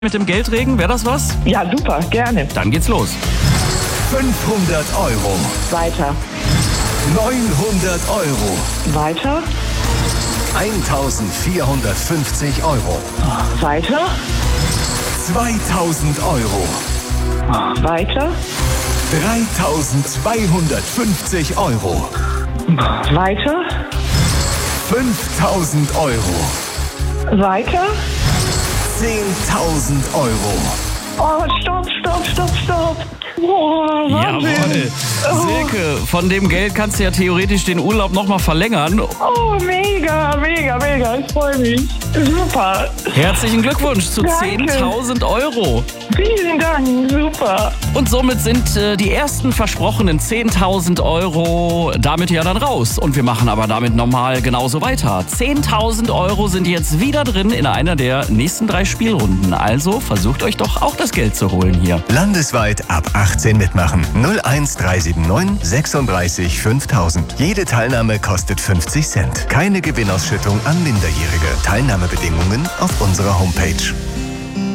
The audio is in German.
Mit dem Geldregen, wäre das was? Ja, super, gerne. Dann geht's los. 500 Euro, Weiter. 900 Euro, Weiter. 1450 Euro, Weiter. 2000 Euro, Weiter. 3250 Euro, Weiter. 5000 Euro, Weiter. 10.000 Euro. Oh, stopp. Oh, Wahnsinn. Jawohl. Silke, von dem Geld kannst du ja theoretisch den Urlaub nochmal verlängern. Oh, mega. Ich freue mich. Super. Herzlichen Glückwunsch zu Danke. 10.000 Euro. Vielen Dank. Super. Und somit sind die ersten versprochenen 10.000 Euro damit ja dann raus. Und wir machen aber damit nochmal genauso weiter. 10.000 Euro sind jetzt wieder drin in einer der nächsten 3 Spielrunden. Also versucht euch doch auch das Geld zu holen hier. Landesweit ab 18 mitmachen. 01379 36 5000. Jede Teilnahme kostet 50 Cent. Keine Gewinnausschüttung an Minderjährige. Teilnahmebedingungen auf unserer Homepage.